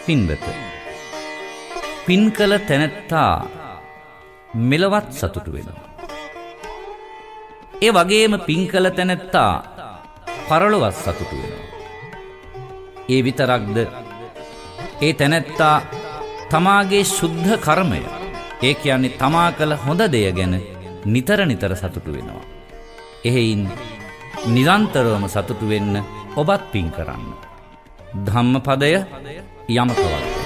පින්වත, පින් කළ තැනැත්තා මෙලවත් සතුටු වෙනවා. ඒ වගේම පින් කළ තැනැත්තා පරලොවත් සතුටු වෙනවා. ඒ විතරක්ද, ඒ තැනැත්තා තමාගේ ශුද්ධ කර්මය, ඒ කියන්නේ තමා කළ හොඳ දෙය ගැන නිතර නිතර සතුටු වෙනවා. එහෙයින් නිරන්තරවම සතුටු වෙන්න ඔබත් පින් කරන්න. ධම්මපදය යමකවත්.